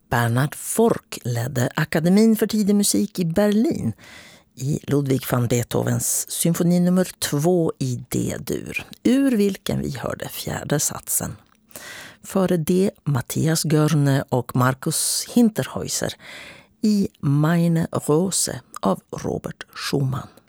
Bernhard Forck ledde Akademin för tidig musik i Berlin i Ludwig van Beethovens symfoni nummer 2 i D-dur, ur vilken vi hörde fjärde satsen. Före det Matthias Görne och Markus Hinterhäuser i Meine Rose av Robert Schumann.